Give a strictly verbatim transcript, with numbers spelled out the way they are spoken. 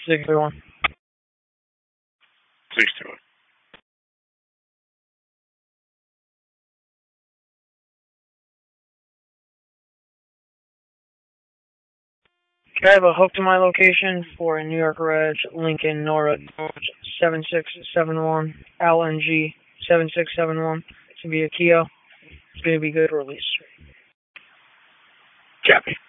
six two one. six two one. Okay, I have a hook to my location for a New York Reg Lincoln Nora seven six seven one L N G seven six seven one. It's going to be a Kia. It's going to be good release. Copy.